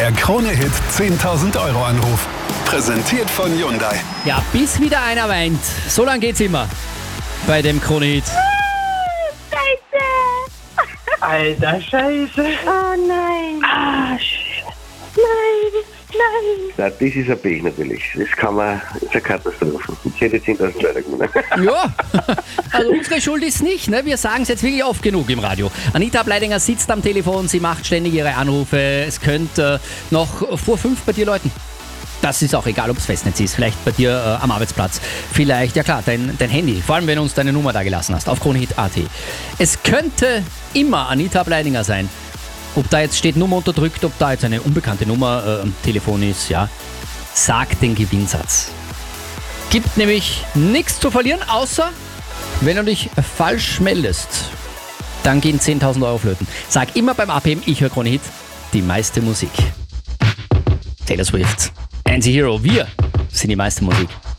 Der Krone-Hit 10.000 Euro Anruf. Präsentiert von Hyundai. Ja, bis wieder einer weint. So lang geht's immer bei dem Krone-Hit. Scheiße! Alter Scheiße. Oh nein! Ah, Nein! Nein! Na, das ist ein Pech natürlich. Das ist eine Katastrophe. Ich hätte 10.000 Euro gewonnen. Ja, also unsere Schuld ist nicht, ne? Wir sagen es jetzt wirklich oft genug im Radio. Anita Bleidinger sitzt am Telefon, sie macht ständig ihre Anrufe. Es könnte noch vor 5 bei dir läuten. Das ist auch egal, ob es Festnetz ist. Vielleicht bei dir am Arbeitsplatz. Vielleicht, ja klar, dein Handy. Vor allem, wenn du uns deine Nummer da gelassen hast. Auf Kronehit.at. Es könnte immer Anita Bleidinger sein. Ob da jetzt steht Nummer unterdrückt, ob da jetzt eine unbekannte Nummer am Telefon ist, ja. Sag den Gewinnsatz. Gibt nämlich nichts zu verlieren, außer wenn du dich falsch meldest. Dann gehen 10.000 Euro flöten. Sag immer beim Abheben, ich höre Krone Hit, die meiste Musik. Taylor Swift. Anti-Hero, wir sind die meiste Musik.